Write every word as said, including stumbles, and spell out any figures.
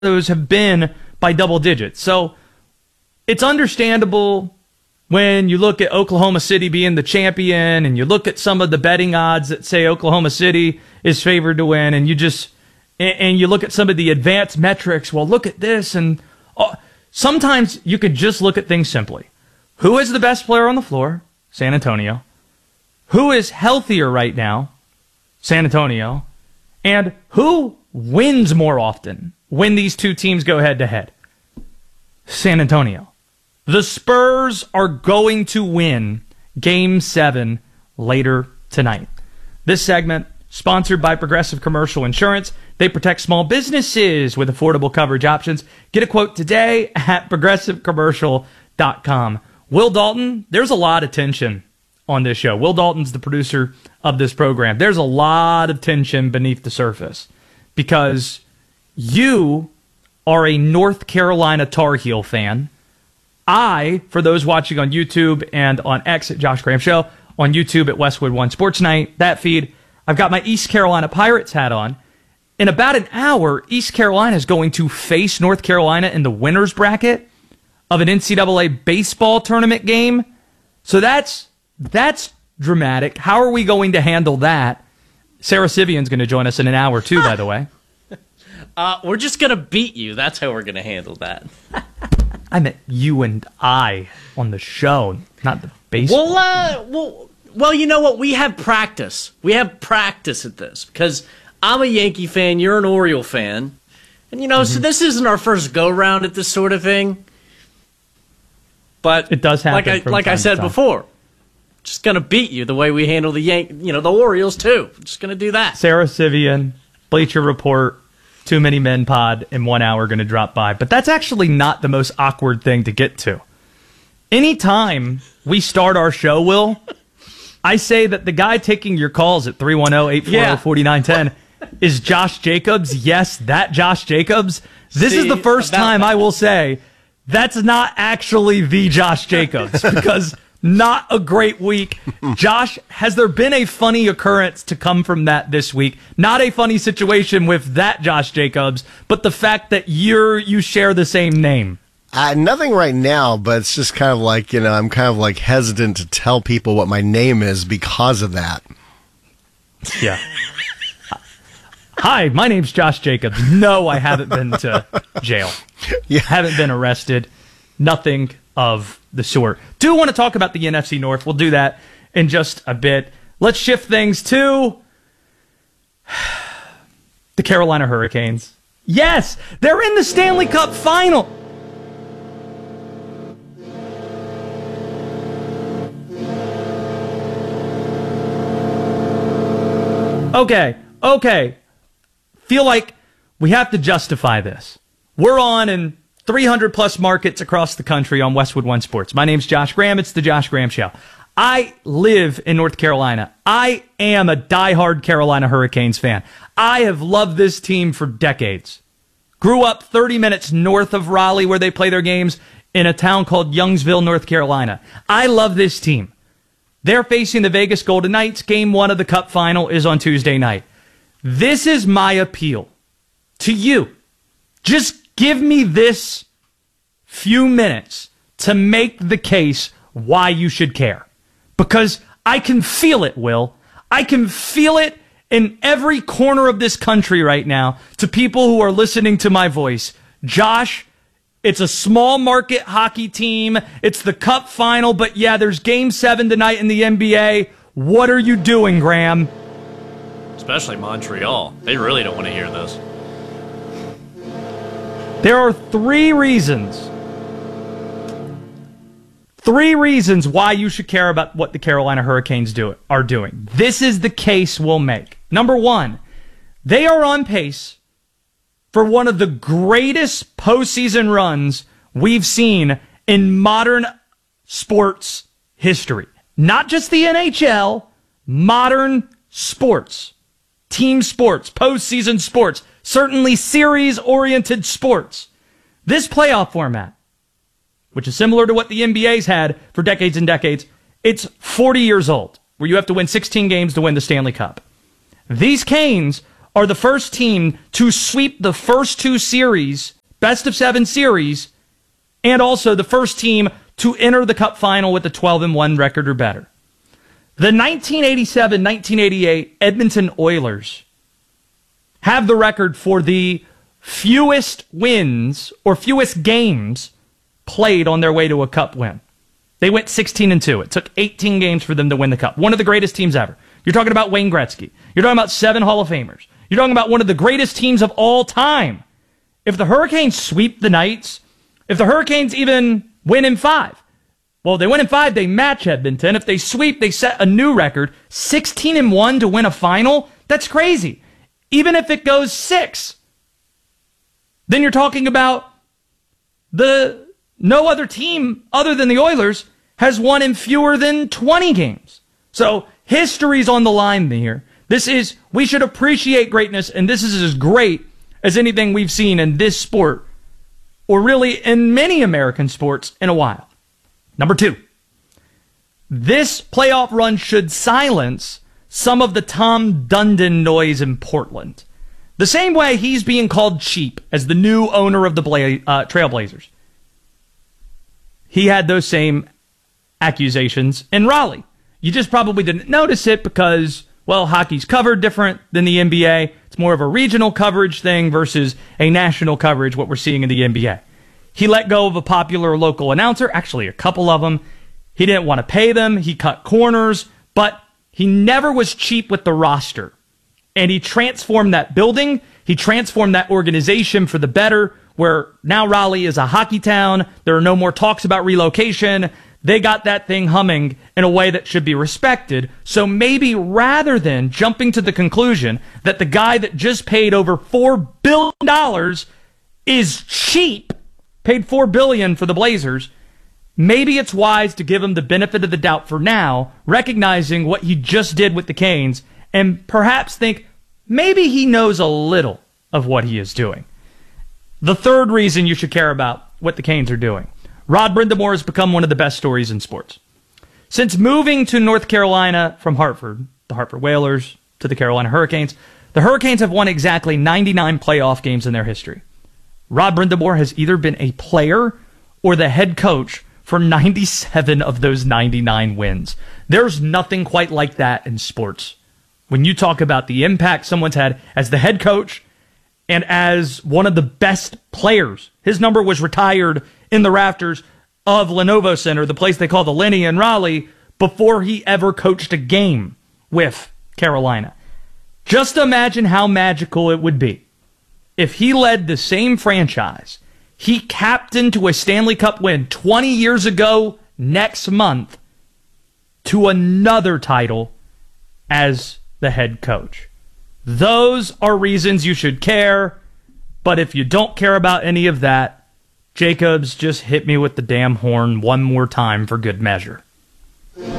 those have been by double digits. So it's understandable when you look at Oklahoma City being the champion and you look at some of the betting odds that say Oklahoma City is favored to win, and you just and you look at some of the advanced metrics. Well, look at this, and oh, sometimes you could just look at things simply. Who is the best player on the floor? San Antonio. Who is healthier right now? San Antonio. And who wins more often when these two teams go head-to-head? San Antonio. The Spurs are going to win Game seven later tonight. This segment, sponsored by Progressive Commercial Insurance. They protect small businesses with affordable coverage options. Get a quote today at progressive commercial dot com. Will Dalton, there's a lot of tension on this show. Will Dalton's the producer of this program. There's a lot of tension beneath the surface because you are a North Carolina Tar Heel fan. I, for those watching on YouTube and on X at Josh Graham Show, on YouTube at Westwood One Sports Night, that feed, I've got my East Carolina Pirates hat on. In about an hour, East Carolina is going to face North Carolina in the winner's bracket of an N C double A baseball tournament game. So that's that's dramatic. How are we going to handle that? Sarah Sivian's going to join us in an hour, too, by the way. Uh, we're just going to beat you. That's how we're going to handle that. I meant you and I on the show, not the baseball. Well, uh, well, well, you know what? We have practice. We have practice at this because I'm a Yankee fan. You're an Oriole fan. And, you know, mm-hmm. so this isn't our first go-round at this sort of thing. But it does happen. Like I, like I said before, just going to beat you the way we handle the Yank, you know, the Orioles, too. Just going to do that. Sarah Sivian, Bleacher Report, Too Many Men pod in one hour going to drop by. But that's actually not the most awkward thing to get to. Anytime we start our show, Will, I say that the guy taking your calls at three one zero, eight four zero, four nine one zero is Josh Jacobs. Yes, that Josh Jacobs. This See, is the first time that. I will say that's not actually the Josh Jacobs because not a great week. Josh, has there been a funny occurrence to come from that this week? Not a funny situation with that Josh Jacobs, but the fact that you're you share the same name. Uh, nothing right now, but it's just kind of like, you know, I'm kind of like hesitant to tell people what my name is because of that. Yeah. Hi, my name's Josh Jacobs. No, I haven't been to jail. Yeah. Haven't been arrested. Nothing of the sort. Do want to talk about the N F C North. We'll do that in just a bit. Let's shift things to the Carolina Hurricanes. Yes, they're in the Stanley Cup final. Okay, okay. Feel like we have to justify this. We're on in three hundred plus markets across the country on Westwood One Sports. My name's Josh Graham. It's the Josh Graham Show. I live in North Carolina. I am a diehard Carolina Hurricanes fan. I have loved this team for decades. Grew up thirty minutes north of Raleigh where they play their games in a town called Youngsville, North Carolina. I love this team. They're facing the Vegas Golden Knights. Game one of the Cup final is on Tuesday night. This is my appeal to you. Just give me this few minutes to make the case why you should care. Because I can feel it, Will. I can feel it in every corner of this country right now to people who are listening to my voice. Josh, it's a small market hockey team. It's the Cup final, but yeah, there's game seven tonight in the N B A. What are you doing, Graham? Especially Montreal. They really don't want to hear this. There are three reasons. Three reasons why you should care about what the Carolina Hurricanes do, are doing. This is the case we'll make. Number one, they are on pace for one of the greatest postseason runs we've seen in modern sports history. Not just the N H L, modern sports. Team sports, postseason sports, certainly series-oriented sports. This playoff format, which is similar to what the N B A's had for decades and decades, it's forty years old, where you have to win sixteen games to win the Stanley Cup. These Canes are the first team to sweep the first two series, best of seven series, and also the first team to enter the Cup final with a twelve and one record or better. The nineteen eighty-seven nineteen eighty-eight Edmonton Oilers have the record for the fewest wins or fewest games played on their way to a Cup win. They went sixteen and two. It took eighteen games for them to win the Cup. One of the greatest teams ever. You're talking about Wayne Gretzky. You're talking about seven Hall of Famers. You're talking about one of the greatest teams of all time. If the Hurricanes sweep the Knights, if the Hurricanes even win in five, well, they win in five, they match Edmonton. If they sweep, they set a new record. sixteen and one to win a final? That's crazy. Even if it goes six, then you're talking about the no other team other than the Oilers has won in fewer than twenty games. So history's on the line here. This is, we should appreciate greatness, and this is as great as anything we've seen in this sport, or really in many American sports, in a while. Number two, this playoff run should silence some of the Tom Dundon noise in Portland. The same way he's being called cheap as the new owner of the Bla- uh, Trailblazers. He had those same accusations in Raleigh. You just probably didn't notice it because, well, hockey's covered different than the N B A. It's more of a regional coverage thing versus a national coverage, what we're seeing in the N B A. He let go of a popular local announcer, actually a couple of them. He didn't want to pay them. He cut corners, but he never was cheap with the roster. And he transformed that building. He transformed that organization for the better, where now Raleigh is a hockey town. There are no more talks about relocation. They got that thing humming in a way that should be respected. So maybe rather than jumping to the conclusion that the guy that just paid over four billion dollars is cheap, paid four billion dollars for the Blazers, maybe it's wise to give him the benefit of the doubt for now, recognizing what he just did with the Canes, and perhaps think maybe he knows a little of what he is doing. The third reason you should care about what the Canes are doing. Rod Brind'Amour has become one of the best stories in sports. Since moving to North Carolina from Hartford, the Hartford Whalers to the Carolina Hurricanes, the Hurricanes have won exactly ninety-nine playoff games in their history. Rod Brind'Amour has either been a player or the head coach for ninety-seven of those ninety-nine wins. There's nothing quite like that in sports. When you talk about the impact someone's had as the head coach and as one of the best players. His number was retired in the rafters of Lenovo Center, the place they call the Lenny in Raleigh, before he ever coached a game with Carolina. Just imagine how magical it would be if he led the same franchise he captained to a Stanley Cup win twenty years ago next month to another title as the head coach. Those are reasons you should care, but if you don't care about any of that, Jacobs, just hit me with the damn horn one more time for good measure.